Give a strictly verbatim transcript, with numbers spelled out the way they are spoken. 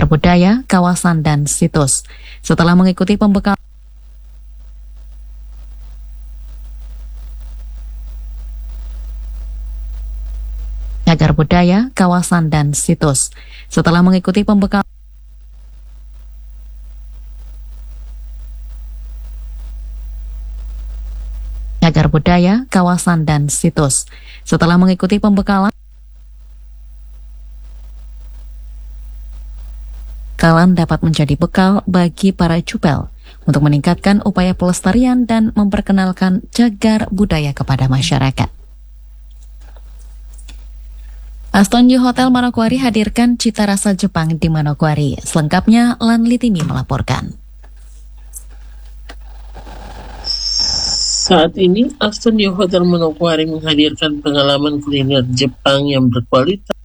budaya, kawasan, dan situs. Setelah mengikuti pembekalan cagar budaya, kawasan, dan situs. Setelah mengikuti pembekalan cagar budaya, kawasan, dan situs. Setelah mengikuti pembekalan Kalian dapat menjadi bekal bagi para jubel untuk meningkatkan upaya pelestarian dan memperkenalkan cagar budaya kepada masyarakat. Astonju Hotel Manokwari hadirkan cita rasa Jepang di Manokwari. Selengkapnya Lanli Timi melaporkan. Saat ini, Astonju Hotel Manokwari menghadirkan pengalaman kuliner Jepang yang berkualitas